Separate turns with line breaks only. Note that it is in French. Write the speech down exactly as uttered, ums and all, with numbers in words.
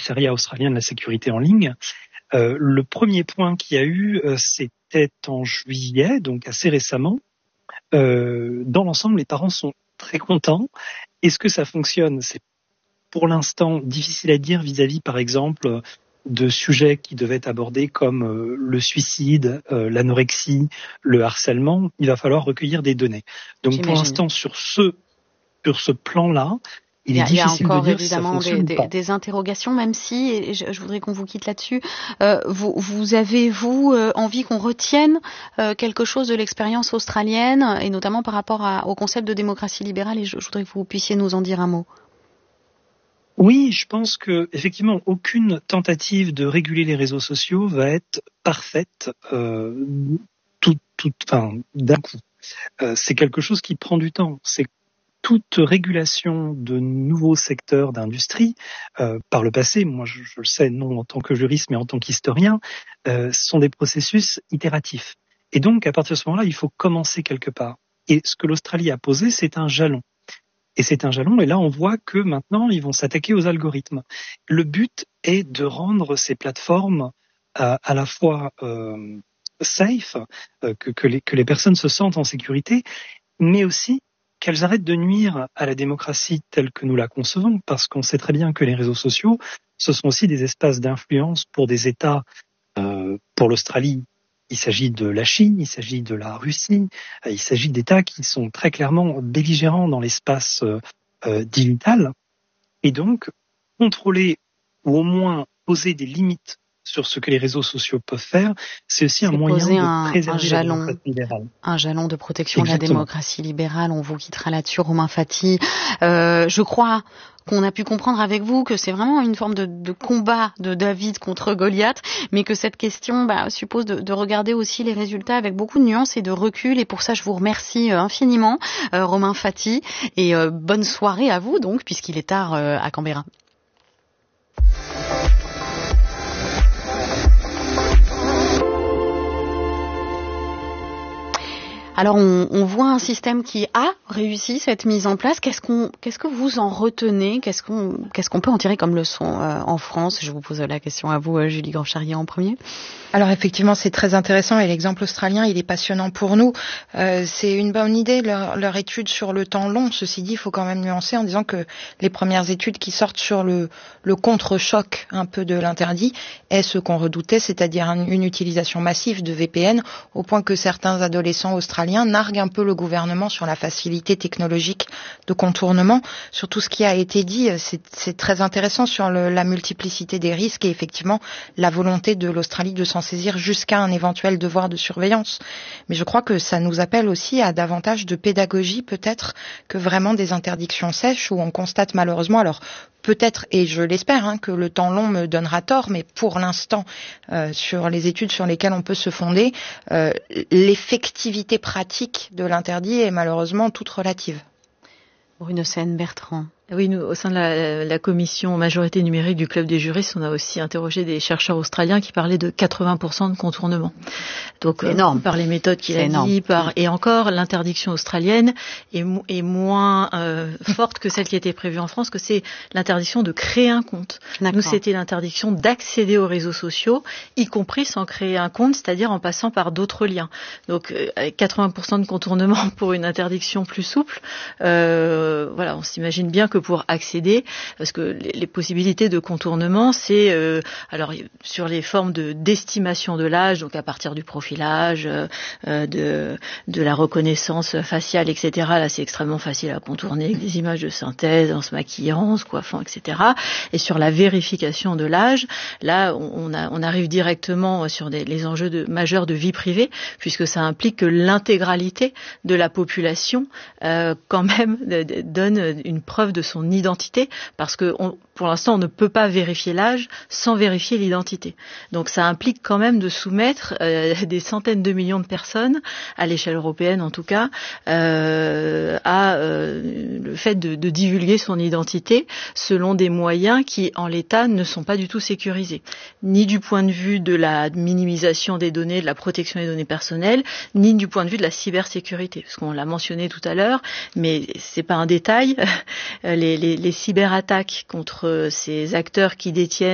commissariat australien de la sécurité en ligne. Euh, le premier point qu'il y a eu, euh, c'était en juillet, donc assez récemment. Euh, dans l'ensemble, les parents sont très contents. Est-ce que ça fonctionne ? C'est pour l'instant difficile à dire vis-à-vis, par exemple, de sujets qui devaient être abordés comme euh, le suicide, euh, l'anorexie, le harcèlement. Il va falloir recueillir des données. Donc
J'imagine.
pour l'instant, sur ce, sur ce plan-là, il,
il y a,
est difficile
il y a encore
de dire si ça
évidemment
fonctionne
des,
ou pas.
des, des interrogations, même si, et je, je voudrais qu'on vous quitte là-dessus, euh, vous, vous avez, vous, euh, envie qu'on retienne euh, quelque chose de l'expérience australienne, et notamment par rapport à, au concept de démocratie libérale, et je, je voudrais que vous puissiez nous en dire un mot.
Oui, je pense que effectivement aucune tentative de réguler les réseaux sociaux va être parfaite euh, tout, tout, enfin, d'un coup. Euh, c'est quelque chose qui prend du temps. C'est toute régulation de nouveaux secteurs d'industrie, euh, par le passé, moi je, je le sais non en tant que juriste mais en tant qu'historien, euh, sont des processus itératifs. Et donc à partir de ce moment-là, il faut commencer quelque part. Et ce que l'Australie a posé, c'est un jalon. Et c'est un jalon, et là on voit que maintenant ils vont s'attaquer aux algorithmes. Le but est de rendre ces plateformes euh, à la fois euh, safe, euh, que, que, les, que les personnes se sentent en sécurité, mais aussi qu'elles arrêtent de nuire à la démocratie telle que nous la concevons, parce qu'on sait très bien que les réseaux sociaux, ce sont aussi des espaces d'influence pour des États. Euh, pour l'Australie, il s'agit de la Chine, il s'agit de la Russie, euh, il s'agit d'États qui sont très clairement belligérants dans l'espace euh, euh, digital, et donc contrôler ou au moins poser des limites sur ce que les réseaux sociaux peuvent faire, c'est aussi
c'est
un moyen de
un,
préserver
un jalon,
la démocratie libérale.
Un jalon de protection
Exactement.
de la démocratie libérale. On vous quittera là-dessus, Romain Fati. Euh, je crois qu'on a pu comprendre avec vous que c'est vraiment une forme de, de combat de David contre Goliath, mais que cette question bah, suppose de, de regarder aussi les résultats avec beaucoup de nuances et de recul. Et pour ça, je vous remercie infiniment, euh, Romain Fati, et euh, bonne soirée à vous, donc, puisqu'il est tard euh, à Canberra. Alors, on, on voit un système qui a réussi cette mise en place. Qu'est-ce qu'on, qu'est-ce que vous en retenez ? Qu'est-ce qu'on, qu'est-ce qu'on peut en tirer comme leçon euh, en France ? Je vous pose la question à vous, euh, Julie Grand-Charrier, en premier.
Alors effectivement, c'est très intéressant et l'exemple australien, il est passionnant pour nous. Euh, c'est une bonne idée, leur, leur étude sur le temps long. Ceci dit, il faut quand même nuancer en disant que les premières études qui sortent sur le, le contre-choc un peu de l'interdit est ce qu'on redoutait, c'est-à-dire une, une utilisation massive de V P N, au point que certains adolescents australiens narguent un peu le gouvernement sur la facilité technologique de contournement. Sur tout ce qui a été dit, c'est, c'est très intéressant sur le, la multiplicité des risques et effectivement la volonté de l'Australie de s'en saisir jusqu'à un éventuel devoir de surveillance. Mais je crois que ça nous appelle aussi à davantage de pédagogie peut-être que vraiment des interdictions sèches où on constate malheureusement, alors peut-être, et je l'espère, hein, que le temps long me donnera tort, mais pour l'instant, euh, sur les études sur lesquelles on peut se fonder, euh, l'effectivité pratique de l'interdit est malheureusement toute relative.
Bruno Seine-Bertrand.
Oui, nous, au sein de la, la commission majorité numérique du club des juristes, on a aussi interrogé des chercheurs australiens qui parlaient de quatre-vingts pour cent de contournement. Donc,
c'est énorme.
Euh, par les méthodes qu'il a dit, par, et encore, l'interdiction australienne est, est moins euh, forte que celle qui était prévue en France, que c'est l'interdiction de créer un compte. D'accord. Nous, c'était l'interdiction d'accéder aux réseaux sociaux, y compris sans créer un compte, c'est-à-dire en passant par d'autres liens. Donc, euh, avec quatre-vingts pour cent de contournement pour une interdiction plus souple, euh, voilà, on s'imagine bien que pour accéder, parce que les, les possibilités de contournement, c'est euh, alors sur les formes de d'estimation de l'âge, donc à partir du profilage, euh, de de la reconnaissance faciale, et cetera. Là, c'est extrêmement facile à contourner avec des images de synthèse, en se maquillant, en se coiffant, et cetera. Et sur la vérification de l'âge, là, on, a, on arrive directement sur des, les enjeux de, majeurs de vie privée, puisque ça implique que l'intégralité de la population, euh, quand même, de, de, donne une preuve de son identité, parce que on, pour l'instant on ne peut pas vérifier l'âge sans vérifier l'identité. Donc ça implique quand même de soumettre euh, des centaines de millions de personnes, à l'échelle européenne en tout cas, euh, à euh, le fait de, de divulguer son identité selon des moyens qui en l'état ne sont pas du tout sécurisés, ni du point de vue de la minimisation des données, de la protection des données personnelles, ni du point de vue de la cybersécurité, parce qu'on l'a mentionné tout à l'heure, mais c'est pas un détail. Les, les, les cyberattaques contre ces acteurs qui détiennent